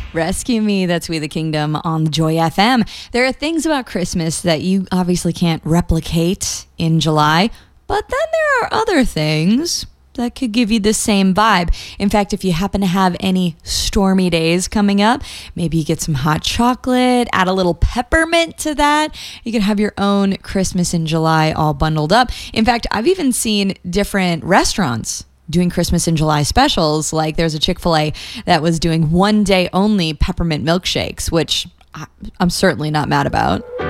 Rescue Me, that's We the Kingdom on the Joy FM. There are things about Christmas that you obviously can't replicate in July, but then there are other things that could give you the same vibe. In fact, if you happen to have any stormy days coming up, maybe you get some hot chocolate, add a little peppermint to that. You can have your own Christmas in July all bundled up. In fact, I've even seen different restaurants doing Christmas in July specials. Like there's a Chick-fil-A that was doing one day only peppermint milkshakes, which I'm certainly not mad about.